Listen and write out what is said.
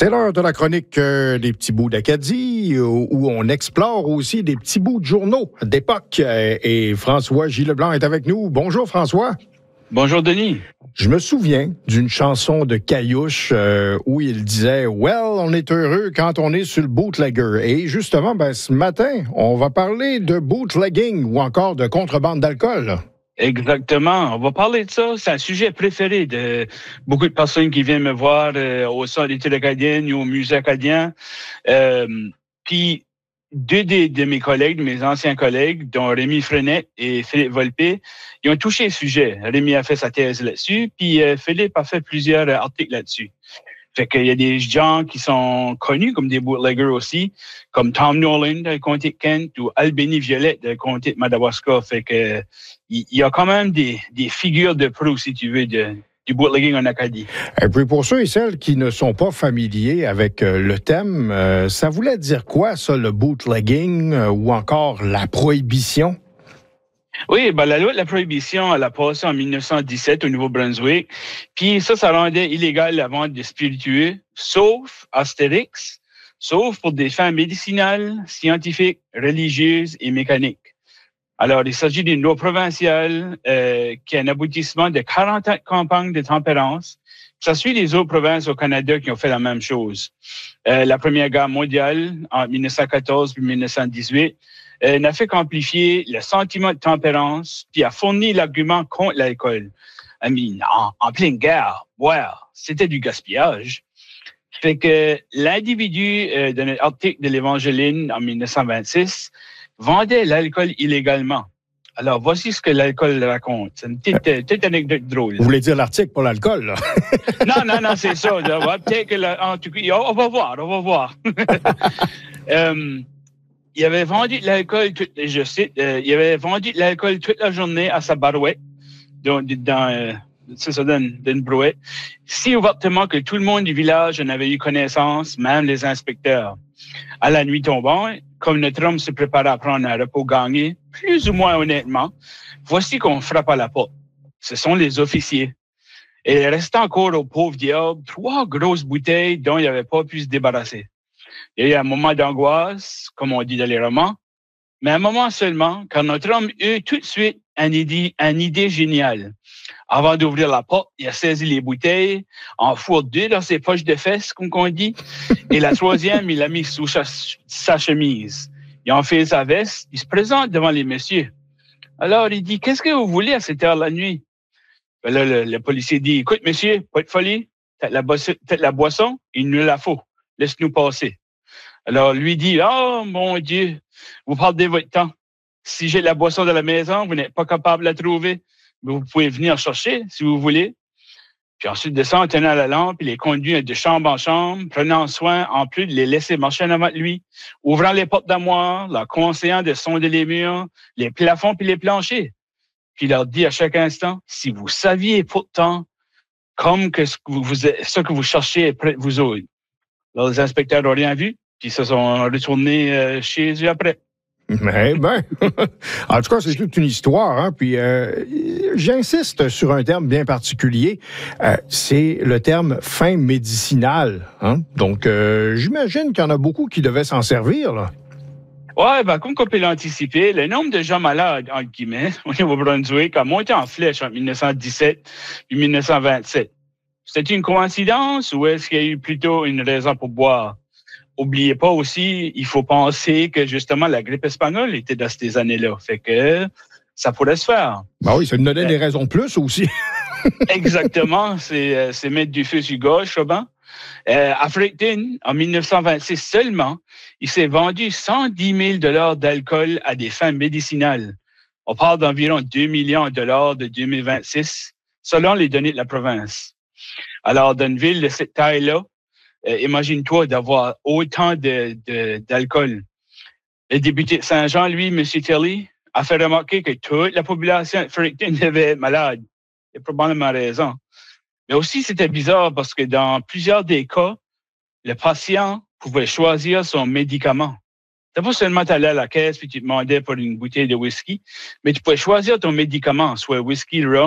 C'est l'heure de la chronique des petits bouts d'Acadie, où on explore aussi des petits bouts de journaux d'époque. Et François Gilleblanc est avec nous. Bonjour François. Bonjour Denis. Je me souviens d'une chanson de Caillouche où il disait « Well, on est heureux quand on est sur le bootlegger ». Et justement, ce matin, on va parler de bootlegging ou encore de contrebande d'alcool. Exactement. On va parler de ça. C'est un sujet préféré de beaucoup de personnes qui viennent me voir au Centre d'études acadiennes ou au Musée acadien. Puis, deux de mes collègues, de mes anciens collègues, dont Rémi Frenette et Philippe Volpe, ils ont touché le sujet. Rémi a fait sa thèse là-dessus, puis Philippe a fait plusieurs articles là-dessus. Fait qu'il y a des gens qui sont connus comme des bootleggers aussi, comme Tom Nolan de comté de Kent ou Albany Violette de comté de Madawaska. Fait que il y a quand même des figures de proue, si tu veux, du bootlegging en Acadie. Et puis pour ceux et celles qui ne sont pas familiers avec le thème, ça voulait dire quoi, ça, le bootlegging ou encore la prohibition? Oui, la loi de la prohibition, elle a passé en 1917 au Nouveau-Brunswick. Puis ça rendait illégal la vente de spiritueux, sauf Astérix, sauf pour des fins médicinales, scientifiques, religieuses et mécaniques. Alors, il s'agit d'une loi provinciale qui est un aboutissement de 40 ans de campagne de tempérance. Ça suit les autres provinces au Canada qui ont fait la même chose. La Première Guerre mondiale, en 1914 puis 1918, n'a fait qu'amplifier le sentiment de tempérance, puis a fourni l'argument contre l'alcool. En pleine guerre, boire, c'était du gaspillage. Fait que l'individu de notre article de l'Évangéline en 1926 vendait l'alcool illégalement. Alors, voici ce que l'alcool raconte. C'est une petite anecdote drôle. Vous voulez dire l'article pour l'alcool, là? Non, c'est ça. Peut-être que en tout cas, on va voir. Il avait vendu de l'alcool, je cite, il avait vendu de l'alcool toute la journée à sa barouette, dans une brouette, si ouvertement que tout le monde du village en avait eu connaissance, même les inspecteurs. À la nuit tombante, comme notre homme se préparait à prendre un repos gagné, plus ou moins honnêtement, voici qu'on frappe à la porte. Ce sont les officiers. Et il restait encore au pauvre diable 3 grosses bouteilles dont il n'avait pas pu se débarrasser. Il y a eu un moment d'angoisse, comme on dit dans les romans, mais un moment seulement, quand notre homme eut tout de suite une idée géniale. Avant d'ouvrir la porte, il a saisi les bouteilles, en fourre 2 dans ses poches de fesses, comme on dit, et la 3e, il l'a mis sous sa chemise. Il en fait sa veste, il se présente devant les messieurs. Alors, il dit, qu'est-ce que vous voulez à cette heure de la nuit? Là, le policier dit, écoute, monsieur, pas de folie, t'as la boisson, il nous la faut. Laisse-nous passer. Alors, lui dit, oh, mon Dieu, vous perdez votre temps. Si j'ai la boisson de la maison, vous n'êtes pas capable de la trouver, mais vous pouvez venir chercher si vous voulez. Puis ensuite, descend en tenant la lampe, il les conduit de chambre en chambre, prenant soin, en plus, de les laisser marcher en avant de lui, ouvrant les portes d'armoire, leur conseillant de sonder les murs, les plafonds puis les planchers. Puis il leur dit à chaque instant, si vous saviez pourtant comme que ce que vous cherchez est près de vous autres. Alors, les inspecteurs n'ont rien vu, puis ils se sont retournés chez eux après. Mais en tout cas, c'est toute une histoire. Hein? Puis, j'insiste sur un terme bien particulier. C'est le terme fin médicinale. Hein? Donc, j'imagine qu'il y en a beaucoup qui devaient s'en servir, là. Ouais, comme on peut l'anticiper, le nombre de gens malades, entre guillemets, au Nouveau-Brunswick a monté en flèche en 1917 et 1927. C'était une coïncidence ou est-ce qu'il y a eu plutôt une raison pour boire? Oubliez pas aussi, il faut penser que justement la grippe espagnole était dans ces années-là. Fait que ça pourrait se faire. Oui, ça nous donnait des raisons de plus aussi. Exactement, c'est mettre du feu sur gauche, Robin. À Fredericton, en 1926 seulement, il s'est vendu 110 000 $ d'alcool à des fins médicinales. On parle d'environ 2 millions de dollars de 2026, selon les données de la province. Alors, dans une ville de cette taille-là, imagine-toi d'avoir autant d'alcool. Le député de Saint-Jean, lui, M. Tilly, a fait remarquer que toute la population de Fredericton devait être malade. Il a probablement raison. Mais aussi, c'était bizarre parce que dans plusieurs des cas, le patient pouvait choisir son médicament. C'était pas seulement t'allais à la caisse puis tu demandais pour une bouteille de whisky, mais tu pouvais choisir ton médicament, soit whisky, rhum,